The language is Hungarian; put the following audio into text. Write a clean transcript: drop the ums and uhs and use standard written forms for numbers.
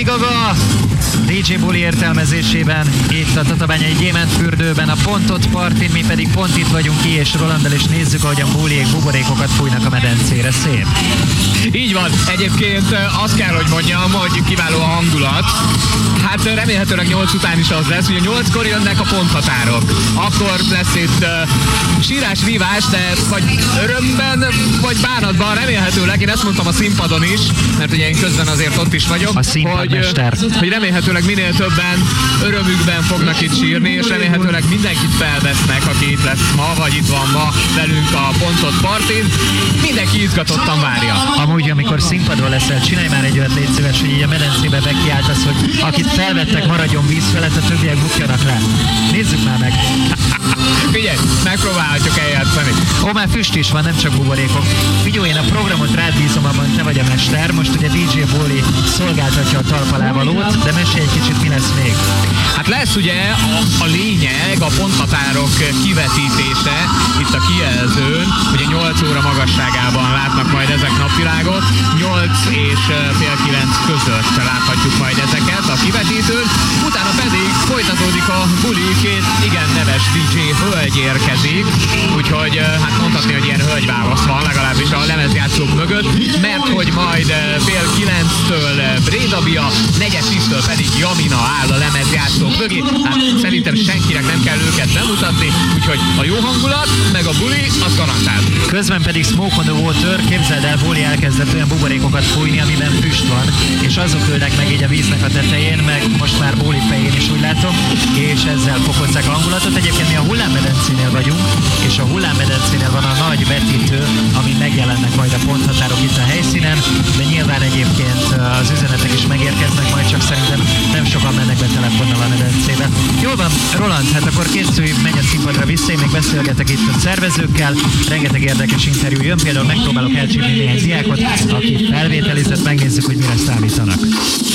Gaga DJ Bully értelmezésében itt a Tatabányai Gyémántfürdőben a Pontot Partin, mi pedig pont itt vagyunk ki és Rolanddal, és nézzük, ahogyan Bullyék buborékokat fújnak a medencére. Szép. Így van. Egyébként azt kell, hogy mondjam, hogy kiváló a hangulat. Hát remélhetőleg 8 után is az lesz, ugye 8-kor jönnek a ponthatárok. Akkor lesz itt sírás, rívás, de vagy örömben, vagy bánatban remélhetőleg, én ezt mondtam a színpadon is, mert ugye én közben azért ott is vagyok, a hogy remélhetőleg minél többen örömükben fognak itt sírni, és remélhetőleg mindenkit felvesznek, aki itt lesz ma, vagy itt van ma velünk a Pontot Partin. Mindenki izgatottan várja. Amúgy, amikor színpadon leszel, csinálj már egy olyat, légy szíves, hogy így a medencébe bekiáltasz, hogy akit felvettek, maradjon víz felett, a többiek bukjanak le. Nézzük már meg. Figyelj, megpróbálhatjuk eljátszani. Ó, már füst is van, nem csak buborékok. Figyelj, én a programot rád bízom, abban te vagy a mester. Most ugye DJ Bully szolgáltatja a talpalávalót, de mesélj egy kicsit, mi lesz még. Hát lesz ugye a lényeg, a ponthatárok kivetítése itt a kijelzőn, ugye 8 óra magasságában látnak majd ezek napvilágot, 8 és fél 9 között láthatjuk majd ezeket a kivetítőn, utána pedig folytatódik a buli, két igen neves DJ hölgy érkezik, úgyhogy hát mondhatni, hogy ilyen hölgyválasz van legalábbis a lemezjátszók mögött, mert hogy majd fél 9-től Brédabia, 4-10-től pedig Jamina áll a lemezjátszók mögé, hát szerintem senkinek nem kell őket bemutatni, úgyhogy a jó hangulat, meg a buli, az garantált. Közben pedig Smoke on the Water, képzeld el, Bully elkezdett olyan buborékokat fújni, amiben füst van, és azok ülnek meg így a víznek a tetején, meg most már Bully fején is úgy látom, és ezzel fokozzák a hangulatot. Egyébként mi a hullámmedencénél vagyunk, és a hullámmedencénél van a nagy vetítő, ami megjelennek majd a ponthatárok itt a helyszínen, de nyilván egyébként az üzenetek is megérkeznek, majd csak szerintem nem sokan mennek be telefonnal a medencébe. Jól van, Roland, hát akkor készülj, menj a színpadra vissza, én még beszélgetek itt a szervezőkkel, rengeteg érdekes interjú jön, például megpróbálok elcsípni néhány diákot, aki felvételizett, megnézzük, hogy mire számítanak.